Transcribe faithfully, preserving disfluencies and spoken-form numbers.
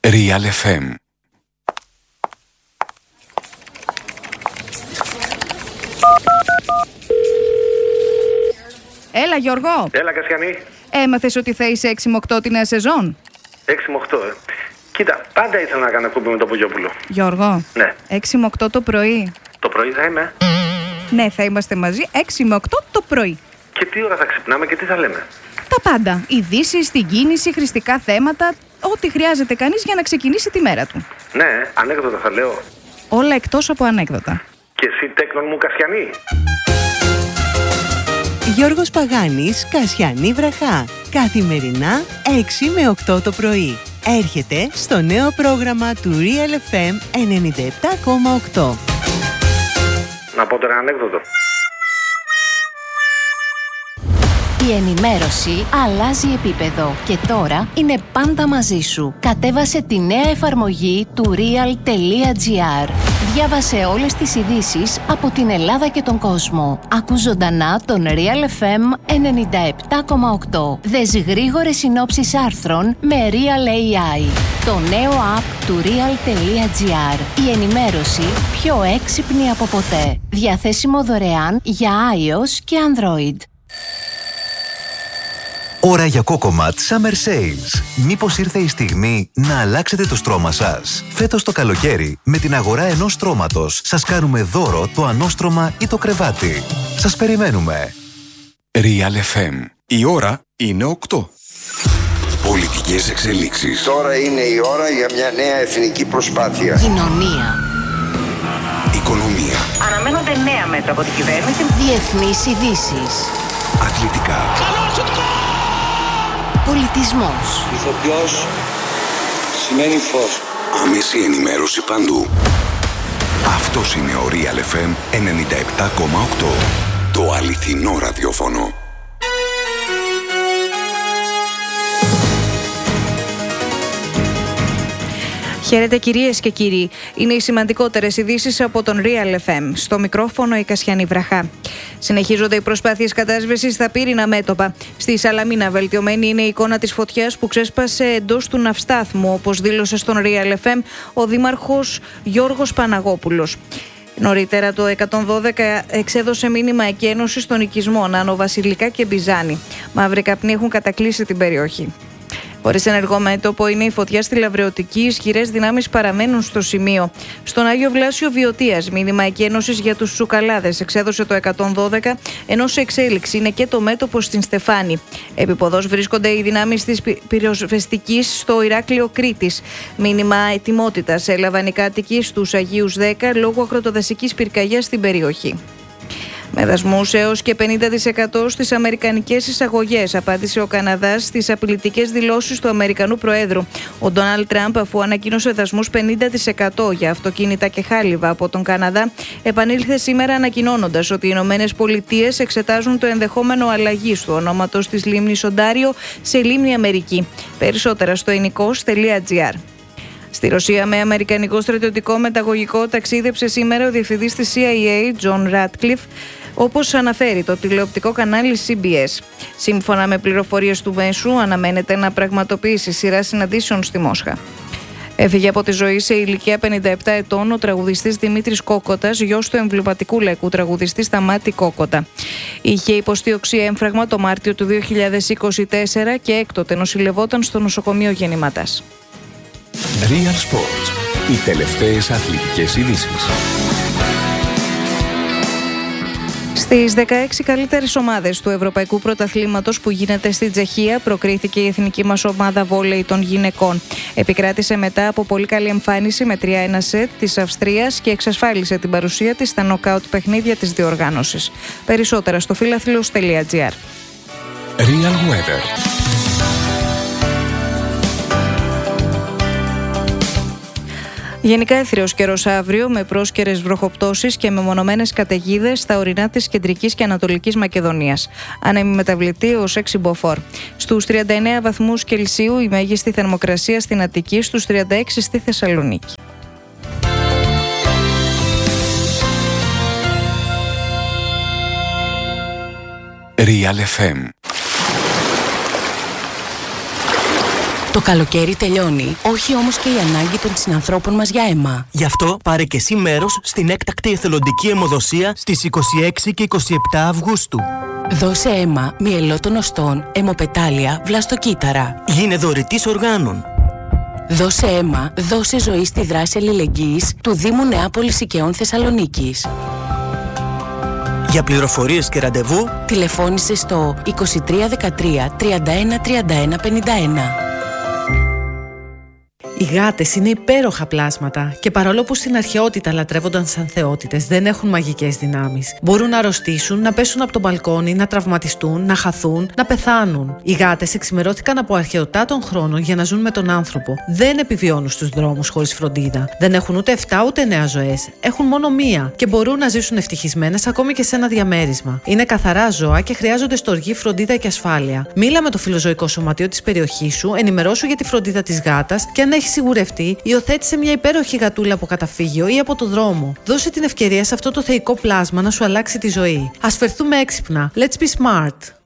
Real εφ εμ. Έλα Γιώργο. Έλα Κασιανή. Έμαθες ότι θα είσαι έξι με οκτώ τη νέα σεζόν? έξι με οκτώ, ε. Κοίτα, πάντα ήθελα να κάνω εκπομπή με τον Πογιόπουλο. Γιώργο. Ναι. έξι με οκτώ το πρωί. Το πρωί θα είμαι. Ναι, θα είμαστε μαζί έξι με οκτώ το πρωί. Και τι ώρα θα ξυπνάμε και τι θα λέμε? Τα πάντα. Ειδήσεις, την κίνηση, χρηστικά θέματα. Ό,τι χρειάζεται κανείς για να ξεκινήσει τη μέρα του. Ναι, ανέκδοτα θα λέω. Όλα εκτός από ανέκδοτα. Και εσύ τέκνον μου Κασιανή. Γιώργος Παγάνης, Κασιανή Βραχά. Καθημερινά έξι με οκτώ το πρωί. Έρχεται στο νέο πρόγραμμα του Real εφ εμ ενενήντα επτά κόμμα οκτώ. Να πω τώρα ανέκδοτο. Η ενημέρωση αλλάζει επίπεδο και τώρα είναι πάντα μαζί σου. Κατέβασε τη νέα εφαρμογή του real.gr. Διάβασε όλες τις ειδήσεις από την Ελλάδα και τον κόσμο. Ακού ζωντανά τον Real εφ εμ ενενήντα επτά κόμμα οκτώ. Δες γρήγορες συνόψεις άρθρων με Real έι άι. Το νέο app του real.gr. Η ενημέρωση πιο έξυπνη από ποτέ. Διαθέσιμο δωρεάν για iOS και Android. Ώρα για Cocomat Summer Sales. Μήπως ήρθε η στιγμή να αλλάξετε το στρώμα σας? Φέτος το καλοκαίρι, με την αγορά ενός στρώματος, σας κάνουμε δώρο το ανώστρωμα ή το κρεβάτι. Σας περιμένουμε. Real εφ εμ. Η ώρα είναι οκτώ. Πολιτικές εξελίξεις. Τώρα είναι η ώρα για μια νέα εθνική προσπάθεια. Κοινωνία. Οικονομία. Αναμένονται νέα μέτρα από την κυβέρνηση. Διεθνείς ειδήσεις. Αθλητικά. Πολιτισμός. Ηθοποιός σημαίνει φως. Άμεση ενημέρωση παντού. Αυτός είναι ο Real εφ εμ ενενήντα επτά κόμμα οκτώ. Το αληθινό ραδιόφωνο. Χαίρετε κυρίες και κύριοι. Είναι οι σημαντικότερες ειδήσεις από τον Real εφ εμ. Στο μικρόφωνο η Κασιανή Βραχά. Συνεχίζονται οι προσπάθειες κατάσβεσης στα πύρινα μέτωπα. Στη Σαλαμίνα βελτιωμένη είναι η εικόνα της φωτιάς που ξέσπασε εντός του ναυστάθμου, όπως δήλωσε στον Real εφ εμ ο δήμαρχος Γιώργος Παναγόπουλος. Νωρίτερα το εκατόν δώδεκα εξέδωσε μήνυμα εκένωσης των οικισμών Άνω Βασιλικά και Μπιζάνη. Μαύροι καπνοί έχουν κατακλείσει την περιοχή. Χωρίς ενεργό μέτωπο είναι η φωτιά στη Λαβρεωτική, ισχυρές δυνάμεις παραμένουν στο σημείο. Στον Άγιο Βλάσιο Βιωτίας, μήνυμα εκένωσης για τους Τσουκαλάδες εξέδωσε το εκατόν δώδεκα, ενώ σε εξέλιξη είναι και το μέτωπο στην Στεφάνη. Επίποδος βρίσκονται οι δυνάμεις της πυροσβεστικής στο Ηράκλειο Κρήτης. Μήνυμα ετοιμότητας έλαβαν οι κάτοικοι στους Αγίους δέκα λόγω ακροτοδασικής πυρκαγιάς στην περιοχή. Με δασμούς έως και πενήντα τοις εκατό στις αμερικανικές εισαγωγές, απάντησε ο Καναδάς στις απειλητικές δηλώσεις του Αμερικανού Προέδρου. Ο Ντόναλντ Τραμπ, αφού ανακοίνωσε δασμούς πενήντα τοις εκατό για αυτοκίνητα και χάλιβα από τον Καναδά, επανήλθε σήμερα ανακοινώνοντας ότι οι Ηνωμένες Πολιτείες εξετάζουν το ενδεχόμενο αλλαγής του ονόματος της λίμνης Οντάριο σε λίμνη Αμερική. Περισσότερα στο εινικος τελεία τζι άρ. Στη Ρωσία, με αμερικανικό στρατιωτικό μεταγωγικό, ταξίδεψε σήμερα ο διευθυντής της σι άι έι, Τζον Ράτκλιφ, όπως αναφέρει το τηλεοπτικό κανάλι σι μπι ες. Σύμφωνα με πληροφορίες του μέσου, αναμένεται να πραγματοποιήσει σειρά συναντήσεων στη Μόσχα. Έφυγε από τη ζωή σε ηλικία πενήντα επτά ετών ο τραγουδιστής Δημήτρης Κόκοτας, γιος του εμβληματικού λαϊκού τραγουδιστή Σταμάτη Κόκοτα. Είχε υποστεί οξύέμφραγμα το Μάρτιο του δύο χιλιάδες είκοσι τέσσερα και έκτοτε νοσηλευόταν στο νοσοκομείο Γεννηματάς. Real Sports. Οι τελευταίες αθλητικές ειδήσεις. Στις δεκαέξι καλύτερες ομάδες του Ευρωπαϊκού Πρωταθλήματος που γίνεται στη Τσεχία προκρίθηκε η εθνική μας ομάδα βόλεϊ των γυναικών. Επικράτησε μετά από πολύ καλή εμφάνιση με τρία ένα σετ της Αυστρίας και εξασφάλισε την παρουσία της στα νοκάουτ παιχνίδια της διοργάνωσης. Περισσότερα στο φίλαθλος τελεία τζι άρ. Real Weather. Γενικά έθριος καιρός αύριο, με πρόσκαιρες βροχοπτώσεις και μεμονωμένες καταιγίδες στα ορεινά της Κεντρικής και Ανατολικής Μακεδονίας. Άνεμη μεταβλητή ως έξι μποφόρ. Στους τριάντα εννέα βαθμούς Κελσίου η μέγιστη θερμοκρασία στην Αττική, στους τριάντα έξι στη Θεσσαλονίκη. Real εφ εμ. Το καλοκαίρι τελειώνει, όχι όμως και η ανάγκη των συνανθρώπων μας για αίμα. Γι' αυτό πάρε και εσύ μέρος στην έκτακτη εθελοντική αιμοδοσία στις είκοσι έξι και είκοσι επτά Αυγούστου. Δώσε αίμα μυελότων οστών, αιμοπετάλια, βλαστοκύτταρα. Γίνε δωρητής οργάνων. Δώσε αίμα, δώσε ζωή στη δράση αλληλεγγύης του Δήμου Νεάπολης Οικαιών Θεσσαλονίκης. Για πληροφορίες και ραντεβού, τηλεφώνησε στο είκοσι τρία δεκατρία τριάντα ένα τριάντα ένα πενήντα ένα. Οι γάτες είναι υπέροχα πλάσματα και παρόλο που στην αρχαιότητα λατρεύονταν σαν θεότητες, δεν έχουν μαγικές δυνάμεις. Μπορούν να αρρωστήσουν, να πέσουν από το μπαλκόνι, να τραυματιστούν, να χαθούν, να πεθάνουν. Οι γάτες εξημερώθηκαν από αρχαιοτά των χρόνων για να ζουν με τον άνθρωπο. Δεν επιβιώνουν στους δρόμους χωρίς φροντίδα. Δεν έχουν ούτε εφτά ούτε εννέα ζωές. Έχουν μόνο μία και μπορούν να ζήσουν ευτυχισμένες ακόμη και σε ένα διαμέρισμα. Είναι καθαρά ζώα και χρειάζονται στοργή, φροντίδα και ασφάλεια. Μίλα με το φιλοζωικό σωματείο της περιοχής σου, ενημερώσου για τη φροντίδα της γάτας και αν έχει σιγουρευτεί, υιοθέτησε μια υπέροχη γατούλα από καταφύγιο ή από το δρόμο. Δώσε την ευκαιρία σε αυτό το θεϊκό πλάσμα να σου αλλάξει τη ζωή. Ας φερθούμε έξυπνα. Let's be smart.